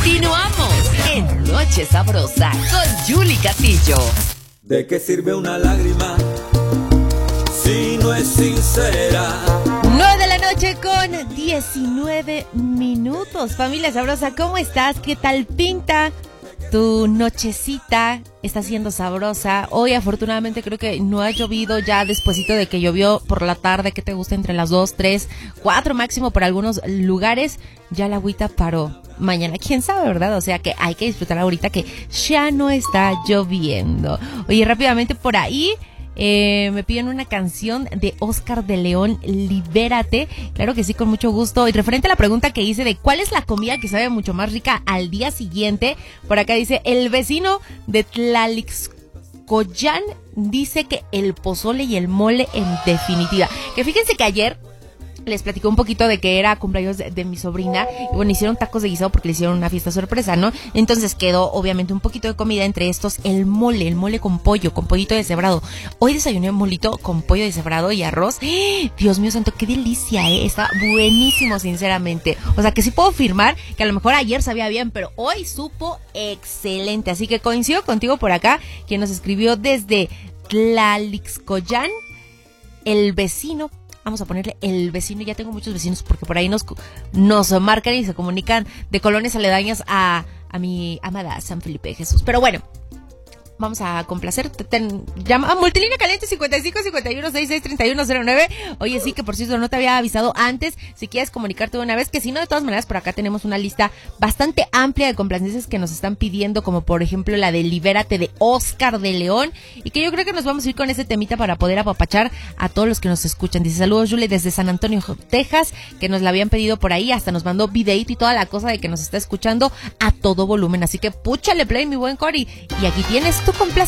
Continuamos en Noche Sabrosa con Julie Castillo. ¿De qué sirve una lágrima si no es sincera? 9 de la noche con 19 minutos. Familia sabrosa, ¿cómo estás? ¿Qué tal pinta tu nochecita? Está siendo sabrosa. Hoy afortunadamente creo que no ha llovido ya despuesito de que llovió por la tarde. ¿Qué te gusta? Entre las 2, 3, 4 máximo por algunos lugares. Ya la agüita paró. Mañana, quién sabe, ¿verdad? O sea que hay que disfrutar ahorita que ya no está lloviendo. Oye, rápidamente por ahí me piden una canción de Oscar de León, Libérate. Claro que sí, con mucho gusto. Y referente a la pregunta que hice de cuál es la comida que sabe mucho más rica al día siguiente, por acá dice el vecino de Tlalixcoyán, dice que el pozole y el mole en definitiva. Que fíjense que ayer les platicó un poquito de que era cumpleaños de mi sobrina y bueno, hicieron tacos de guisado porque le hicieron una fiesta sorpresa, ¿no? Entonces quedó obviamente un poquito de comida, entre estos el mole con pollo, con pollito deshebrado. Hoy desayuné molito con pollo deshebrado y arroz. ¡Eh! Dios mío santo, qué delicia, está buenísimo, sinceramente. O sea que sí puedo afirmar que a lo mejor ayer sabía bien, pero hoy supo excelente. Así que coincido contigo por acá, quien nos escribió desde Tlalixcoyán, el vecino. Vamos a ponerle el vecino, ya tengo muchos vecinos porque por ahí nos marcan y se comunican de colonias aledañas a mi amada San Felipe de Jesús. Pero bueno, vamos a complacer. Llama a Multilínea Caliente 55 51 66 31 09. Oye, sí, que por cierto no te había avisado antes. Si quieres comunicarte de una vez, que si no, de todas maneras, por acá tenemos una lista bastante amplia de complacencias que nos están pidiendo, como por ejemplo la de Libérate de Oscar de León. Y que yo creo que nos vamos a ir con ese temita para poder apapachar a todos los que nos escuchan. Dice saludos, Julie, desde San Antonio, Texas, que nos la habían pedido por ahí. Hasta nos mandó videito y toda la cosa de que nos está escuchando a todo volumen. Así que púchale play, mi buen Cory. Y aquí tienes tu complacencia.